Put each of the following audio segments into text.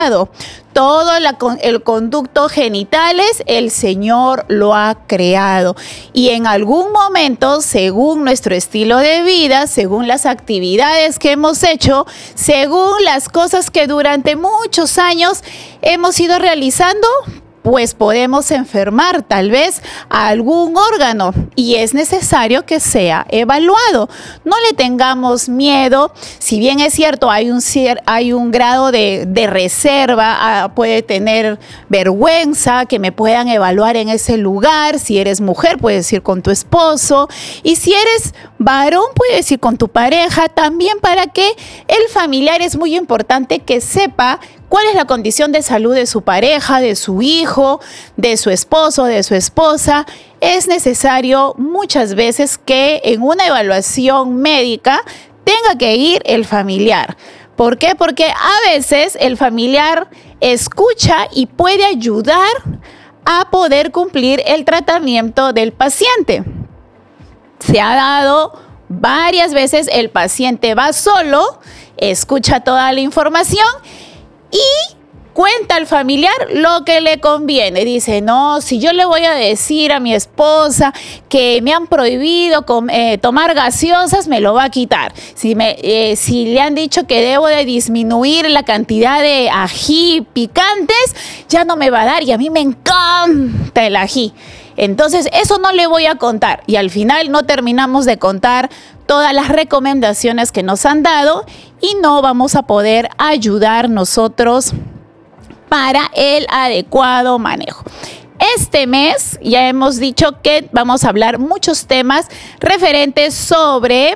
Todo el conducto genitales, el Señor lo ha creado. Y en algún momento, según nuestro estilo de vida, según las actividades que hemos hecho, según las cosas que durante muchos años hemos ido realizando, pues podemos enfermar tal vez a algún órgano y es necesario que sea evaluado. No le tengamos miedo, si bien es cierto hay un grado de reserva, puede tener vergüenza que me puedan evaluar en ese lugar. Si eres mujer puedes ir con tu esposo y si eres varón puedes ir con tu pareja también, para que el familiar, es muy importante que sepa cuál es la condición de salud de su pareja, de su hijo, de su esposo, de su esposa. Es necesario muchas veces que en una evaluación médica tenga que ir el familiar. ¿Por qué? Porque a veces el familiar escucha y puede ayudar a poder cumplir el tratamiento del paciente. Se ha dado varias veces, el paciente va solo, escucha toda la información y cuenta al familiar lo que le conviene. Dice, no, si yo le voy a decir a mi esposa que me han prohibido tomar gaseosas, me lo va a quitar. Si le han dicho que debo de disminuir la cantidad de ají picantes, ya no me va a dar, y a mí me encanta el ají. Entonces, eso no le voy a contar. Y al final no terminamos de contar todas las recomendaciones que nos han dado y no vamos a poder ayudar nosotros para el adecuado manejo. Este mes ya hemos dicho que vamos a hablar muchos temas referentes sobre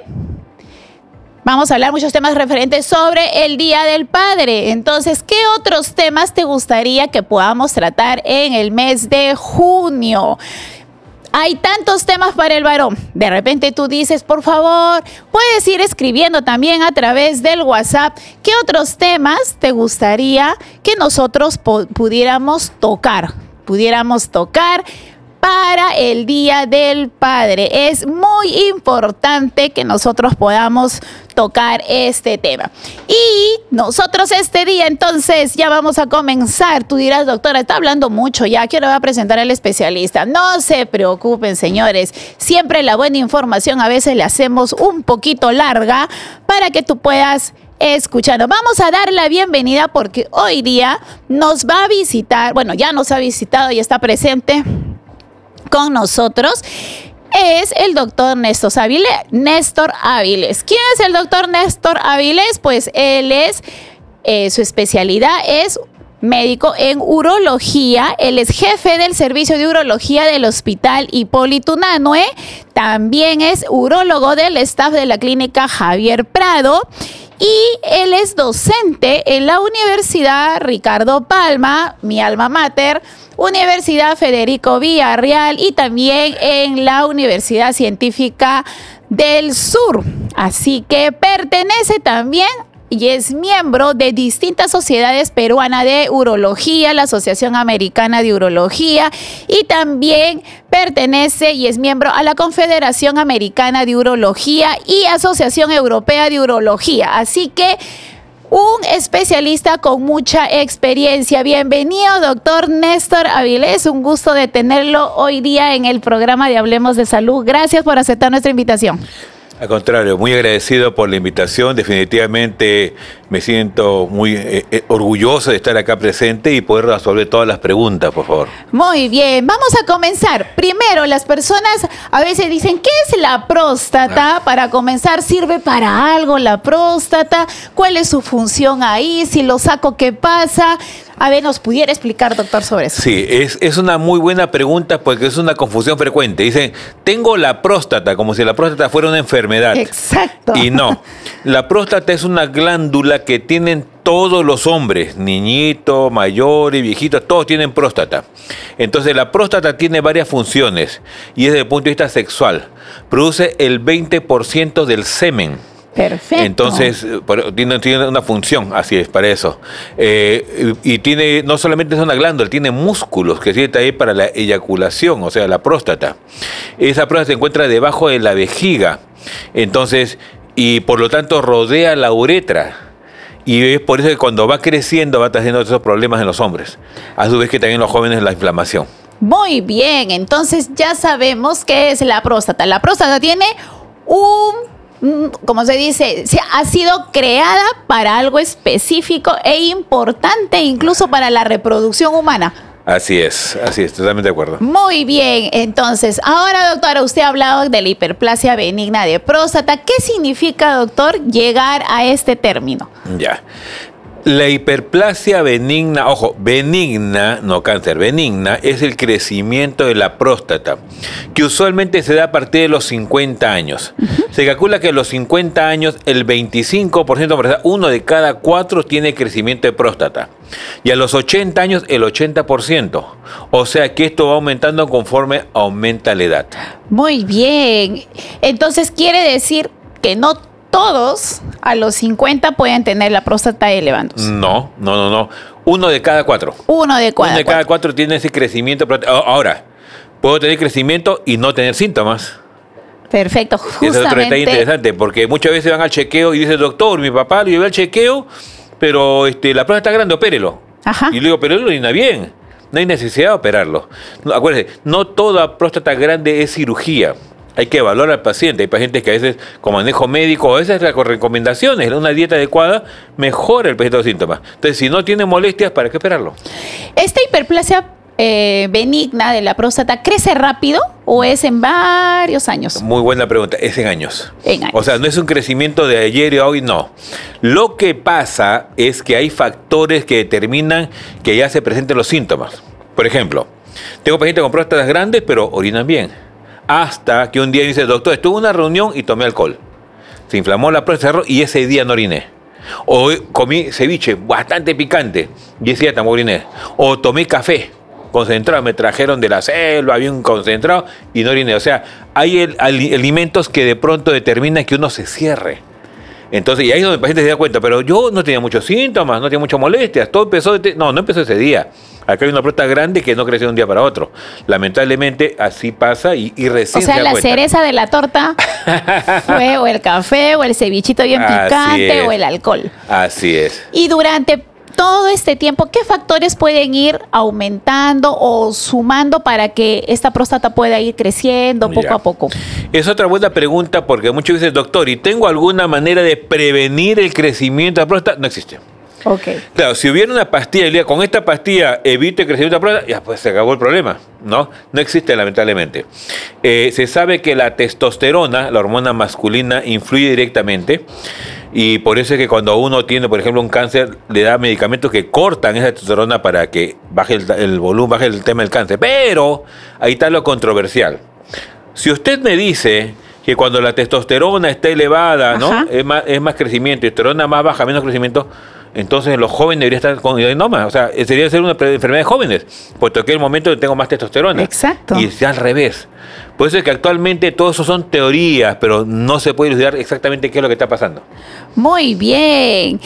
el Día del Padre. Entonces, ¿qué otros temas te gustaría que podamos tratar en el mes de junio? Hay tantos temas para el varón. De repente tú dices, por favor, puedes ir escribiendo también a través del WhatsApp qué otros temas te gustaría que nosotros pudiéramos tocar para el Día del Padre. Es muy importante que nosotros podamos tocar este tema. Y nosotros este día, entonces, ya vamos a comenzar. Tú dirás, doctora, está hablando mucho ya, quiero presentar al especialista. No se preocupen, señores. Siempre la buena información a veces la hacemos un poquito larga para que tú puedas escuchando. Vamos a dar la bienvenida porque hoy día nos va a visitar, bueno, ya nos ha visitado y está presente con nosotros, es el doctor Néstor Áviles. ¿Quién es el doctor Néstor Áviles? Pues él es, su especialidad es médico en urología. Él es jefe del servicio de urología del Hospital Hipólito Unanue. También es urólogo del staff de la clínica Javier Prado. Y él es docente en la Universidad Ricardo Palma, mi alma mater, Universidad Federico Villarreal y también en la Universidad Científica del Sur. Así que pertenece también y es miembro de distintas sociedades peruanas de urología, la Asociación Americana de Urología, y también pertenece y es miembro a la Confederación Americana de Urología y Asociación Europea de Urología. Así que un especialista con mucha experiencia. Bienvenido, doctor Néstor Áviles. Un gusto de tenerlo hoy día en el programa de Hablemos de Salud. Gracias por aceptar nuestra invitación. Al contrario, muy agradecido por la invitación. Definitivamente me siento muy orgulloso de estar acá presente y poder resolver todas las preguntas, por favor. Muy bien, vamos a comenzar. Primero, las personas a veces dicen, ¿qué es la próstata? Para comenzar, ¿sirve para algo la próstata? ¿Cuál es su función ahí? Si lo saco, ¿qué pasa? A ver, ¿nos pudiera explicar, doctor, sobre eso? Sí, es una muy buena pregunta porque es una confusión frecuente. Dicen, tengo la próstata, como si la próstata fuera una enfermedad. Exacto. Y no, la próstata es una glándula que tienen todos los hombres, niñitos, mayores, viejitos, todos tienen próstata. Entonces la próstata tiene varias funciones y es desde el punto de vista sexual. Produce el 20% del semen. Perfecto. Entonces, tiene una función, así es, para eso. Y tiene, no solamente es una glándula, tiene músculos que sirven ahí para la eyaculación, o sea, la próstata. Esa próstata se encuentra debajo de la vejiga. Entonces, y por lo tanto rodea la uretra. Y es por eso que cuando va creciendo va trayendo esos problemas en los hombres. A su vez que también en los jóvenes la inflamación. Muy bien, entonces ya sabemos qué es la próstata. La próstata tiene como se dice, ha sido creada para algo específico e importante incluso para la reproducción humana. Así es, totalmente de acuerdo. Muy bien, entonces, ahora doctora, usted ha hablado de la hiperplasia benigna de próstata. ¿Qué significa, doctor, llegar a este término? Ya. La hiperplasia benigna, ojo, benigna, no cáncer, benigna, es el crecimiento de la próstata, que usualmente se da a partir de los 50 años. Se calcula que a los 50 años el 25%, uno de cada 4 tiene crecimiento de próstata. Y a los 80 años el 80%. O sea que esto va aumentando conforme aumenta la edad. Muy bien. Entonces quiere decir que no todos a los 50 pueden tener la próstata elevándose. No. Uno de cada 4. Uno de cada 4 tiene ese crecimiento. Ahora, puedo tener crecimiento y no tener síntomas. Perfecto, justamente. Ese es otro detalle interesante, porque muchas veces van al chequeo y dicen, doctor, mi papá lo llevé al chequeo, pero la próstata está grande, opérelo. Ajá. Y le digo, pero él lo orina bien. No hay necesidad de operarlo. No, acuérdense, no toda próstata grande es cirugía. Hay que evaluar al paciente. Hay pacientes que a veces, con manejo médico, a veces las recomendaciones, una dieta adecuada, mejora el paciente de los síntomas. Entonces, si no tiene molestias, ¿para qué operarlo? ¿Esta hiperplasia benigna de la próstata crece rápido o es en varios años? Muy buena pregunta. Es en años. En años. O sea, no es un crecimiento de ayer y hoy, no. Lo que pasa es que hay factores que determinan que ya se presenten los síntomas. Por ejemplo, tengo pacientes con próstatas grandes, pero orinan bien. Hasta que un día dice, doctor, estuve en una reunión y tomé alcohol. Se inflamó la próstata y ese día no oriné. O comí ceviche bastante picante y ese día tampoco oriné. O tomé café concentrado, me trajeron de la selva, había un concentrado y no oriné. O sea, hay alimentos que de pronto determinan que uno se cierre. Entonces, y ahí es donde el paciente se da cuenta, pero yo no tenía muchos síntomas, no tenía muchas molestias, todo empezó, no empezó ese día. Acá hay una próstata grande que no creció de un día para otro. Lamentablemente, así pasa y recién se da cuenta. O sea, la cereza de la torta fue o el café, o el cevichito bien picante, o el alcohol. Así es. Y durante todo este tiempo, ¿qué factores pueden ir aumentando o sumando para que esta próstata pueda ir creciendo poco a poco? Es otra buena pregunta porque muchos dicen, doctor, ¿y tengo alguna manera de prevenir el crecimiento de la próstata? No existe. Okay. Claro, si hubiera una pastilla, con esta pastilla evite el crecimiento de la próstata, ya pues se acabó el problema, ¿no? No existe, lamentablemente. Se sabe que la testosterona, la hormona masculina, influye directamente. Y por eso es que cuando uno tiene, por ejemplo, un cáncer, le da medicamentos que cortan esa testosterona para que baje el volumen, baje el tema del cáncer. Pero ahí está lo controversial. Si usted me dice que cuando la testosterona está elevada, ¿no? Es más crecimiento, y testosterona más baja, menos crecimiento, entonces los jóvenes deberían estar con adenoma. O sea, debería ser una enfermedad de jóvenes, puesto que es el momento que tengo más testosterona. Exacto. Y es al revés. Por eso es que actualmente todo eso son teorías, pero no se puede elucidar exactamente qué es lo que está pasando. Muy bien.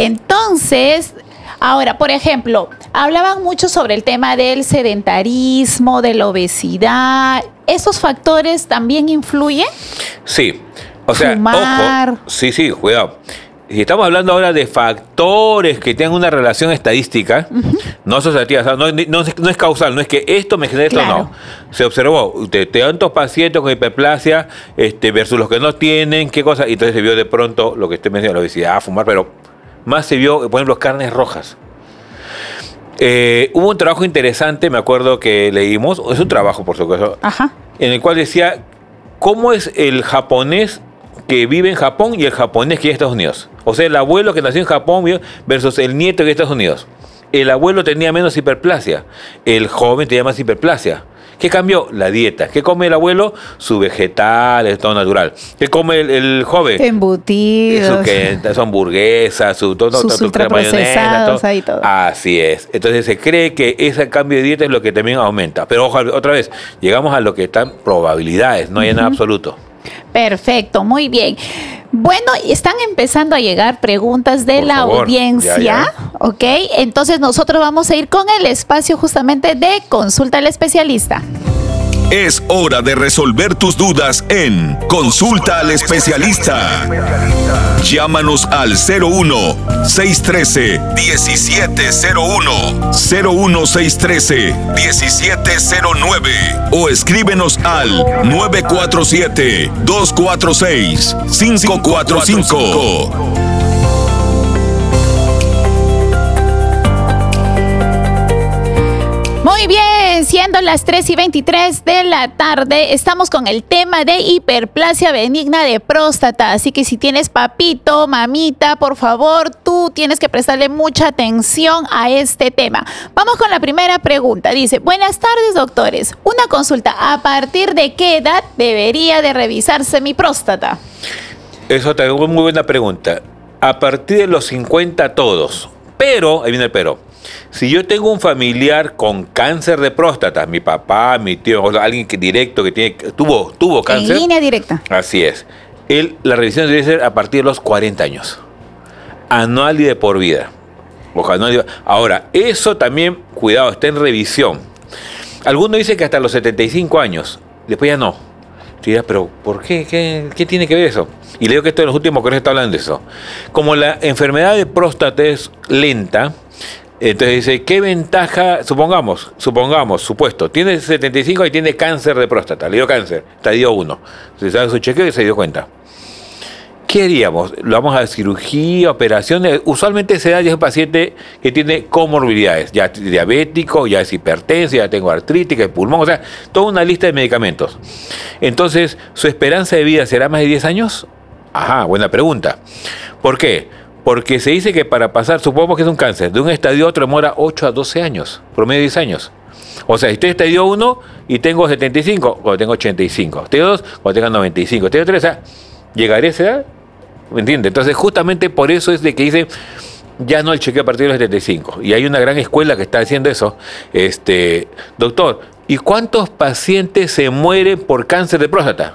Entonces, ahora, por ejemplo, hablaban mucho sobre el tema del sedentarismo, de la obesidad. ¿Esos factores también influyen? Sí. O sea, fumar. Ojo. Sí, cuidado. Si estamos hablando ahora de factores que tengan una relación estadística, no asociativa, o sea, no es causal, no es que esto me genera esto, no. Se observó, tantos pacientes con hiperplasia versus los que no tienen, qué cosa, y entonces se vio de pronto lo que usted menciona, la obesidad, fumar, pero más se vio, por ejemplo, carnes rojas. Hubo un trabajo interesante, me acuerdo que leímos, es un trabajo por supuesto, en el cual decía cómo es el japonés que vive en Japón y el japonés que vive en Estados Unidos. O sea, el abuelo que nació en Japón versus el nieto que vive en Estados Unidos. El abuelo tenía menos hiperplasia, el joven tenía más hiperplasia. ¿Qué cambió? La dieta. ¿Qué come el abuelo? Su vegetal, es todo natural. ¿Qué come el joven? Embutidos. Su hamburguesa, sus ultraprocesados, ahí todo. Así es. Entonces se cree que ese cambio de dieta es lo que también aumenta. Pero ojo, otra vez, llegamos a lo que están probabilidades, no hay nada absoluto. Perfecto, muy bien. Bueno, están empezando a llegar preguntas de la audiencia, ¿ok? Entonces nosotros vamos a ir con el espacio justamente de consulta al especialista. Es hora de resolver tus dudas en Consulta al Especialista. Llámanos al 01-613-1701, 01-613-1709 o escríbenos al 947-246-545. Muy bien, siendo las 3:23 de la tarde, estamos con el tema de hiperplasia benigna de próstata. Así que si tienes papito, mamita, por favor, tú tienes que prestarle mucha atención a este tema. Vamos con la primera pregunta. Dice, buenas tardes, doctores. Una consulta, ¿a partir de qué edad debería de revisarse mi próstata? Eso es una muy buena pregunta. A partir de los 50 todos. Pero, ahí viene el pero. Si yo tengo un familiar con cáncer de próstata, mi papá, mi tío, o alguien directo que tuvo cáncer. En línea directa. Así es. La revisión debe ser a partir de los 40 años. Anual y de por vida. Ahora, eso también, cuidado, está en revisión. Algunos dicen que hasta los 75 años. Después ya no. Dirás, pero ¿por qué? ¿Qué tiene que ver eso? Y le digo que esto en los últimos colegios está hablando de eso. Como la enfermedad de próstata es lenta, entonces dice, ¿qué ventaja? Supuesto, tiene 75 y tiene cáncer de próstata, le dio cáncer, estadio 1. Se sabe su chequeo y se dio cuenta. ¿Qué haríamos? ¿Lo vamos a cirugía, operaciones? Usualmente se da ya un paciente que tiene comorbilidades, ya es diabético, ya es hipertenso, ya tengo artritis, el pulmón, o sea, toda una lista de medicamentos. Entonces, ¿su esperanza de vida será más de 10 años? Ajá, buena pregunta. ¿Por qué? Porque se dice que para pasar, supongamos que es un cáncer, de un estadio a otro demora 8 a 12 años, promedio 10 años. O sea, si estoy estadio 1 y tengo 75, cuando tengo 85. Estadio 2, cuando tengo 95. Estadio 3, o sea, ¿llegaré a esa edad? ¿Me entiendes? Entonces, justamente por eso es de que dicen, ya no el chequeo a partir de los 75. Y hay una gran escuela que está haciendo eso. Doctor, ¿y cuántos pacientes se mueren por cáncer de próstata?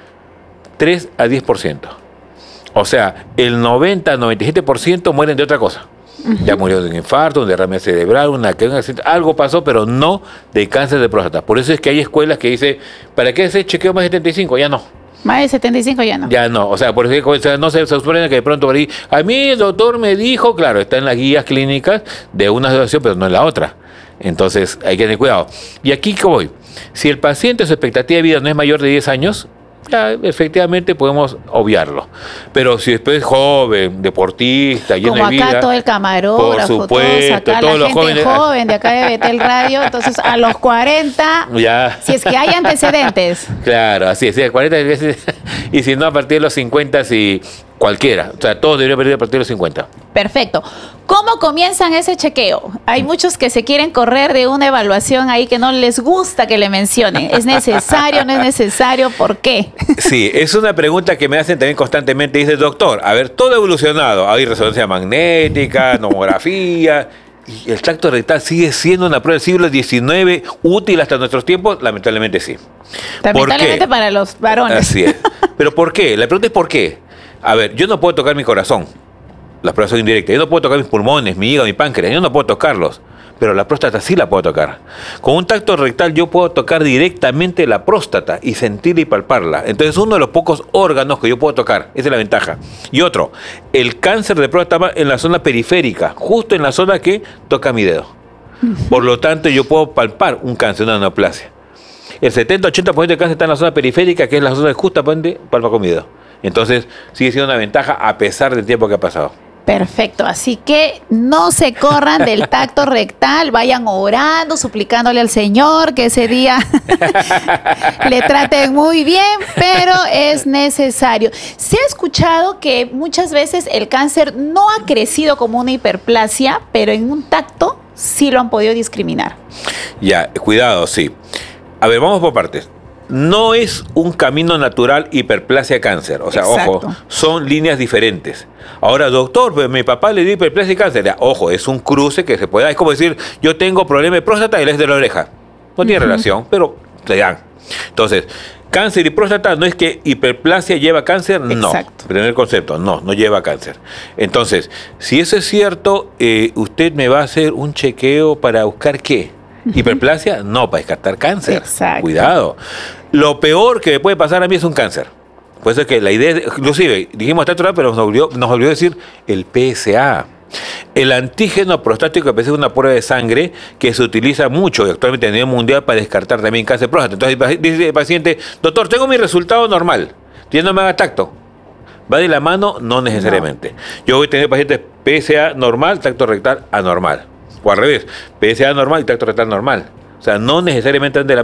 3 a 10%. O sea, el 90-97% mueren de otra cosa. Ya murió de un infarto, un derrame cerebral, algo pasó, pero no de cáncer de próstata. Por eso es que hay escuelas que dicen, ¿para qué hacer chequeo más de 75? Ya no. Más de 75 ya no. Ya no, o sea, por eso no se supone que de pronto por ahí, a mí el doctor me dijo, claro, está en las guías clínicas de una asociación, pero no en la otra. Entonces hay que tener cuidado. Y aquí que voy, si el paciente su expectativa de vida no es mayor de 10 años, ya efectivamente podemos obviarlo. Pero si después es joven, deportista, lleno de vida. Como acá todo el camarógrafo, por supuesto, todos los la gente jóvenes joven de acá de Betel Radio, entonces a los 40, ya. Si es que hay antecedentes. Claro, así es, 40 y si no a partir de los 50, si cualquiera, o sea, todos deberían perder a partir de los 50. Perfecto. ¿Cómo comienzan ese chequeo? Hay muchos que se quieren correr de una evaluación ahí que no les gusta que le mencionen. ¿Es necesario, no es necesario? ¿Por qué? Sí, es una pregunta que me hacen también constantemente. Dice, doctor, a ver, todo evolucionado. Hay resonancia magnética, tomografía, y el tracto rectal sigue siendo una prueba del siglo XIX, útil hasta nuestros tiempos. Lamentablemente sí. Lamentablemente para los varones. Así es. ¿Pero por qué? La pregunta es ¿por qué? A ver, yo no puedo tocar mi corazón. Las pruebas son indirectas. Yo no puedo tocar mis pulmones, mi hígado, mi páncreas. Yo no puedo tocarlos. Pero la próstata sí la puedo tocar. Con un tacto rectal yo puedo tocar directamente la próstata y sentirla y palparla. Entonces uno de los pocos órganos que yo puedo tocar. Esa es la ventaja. Y otro, el cáncer de próstata en la zona periférica, justo en la zona que toca mi dedo. Por lo tanto, yo puedo palpar un cáncer, una neoplasia. El 70-80% del cáncer está en la zona periférica, que es la zona que justamente palpa con mi dedo. Entonces, sigue siendo una ventaja a pesar del tiempo que ha pasado. Perfecto, así que no se corran del tacto rectal, vayan orando, suplicándole al Señor que ese día le traten muy bien, pero es necesario. Se ha escuchado que muchas veces el cáncer no ha crecido como una hiperplasia, pero en un tacto sí lo han podido discriminar. Ya, cuidado, sí. A ver, vamos por partes. No es un camino natural hiperplasia-cáncer. O sea, exacto. Ojo, son líneas diferentes. Ahora, doctor, pues mi papá le dio hiperplasia y cáncer. Ya, ojo, es un cruce que se puede dar. Es como decir, yo tengo problema de próstata y él es de la oreja. No tiene relación, pero se dan. Entonces, cáncer y próstata no es que hiperplasia lleva cáncer, no. Exacto. Primer concepto, no lleva cáncer. Entonces, si eso es cierto, usted me va a hacer un chequeo para buscar ¿qué? Hiperplasia, no, para descartar cáncer. Exacto. Cuidado. Lo peor que me puede pasar a mí es un cáncer. Por eso es que la idea, inclusive, dijimos estatura, pero nos olvidó decir el PSA. El antígeno prostático es una prueba de sangre que se utiliza mucho actualmente a nivel mundial para descartar también cáncer de próstata. Entonces dice el paciente, doctor, tengo mi resultado normal, ¿ya no me haga tacto? ¿Va de la mano? No necesariamente. Yo voy a tener pacientes PSA normal, tacto rectal anormal. O al revés, PSA normal y tacto rectal normal. O sea, no necesariamente van de la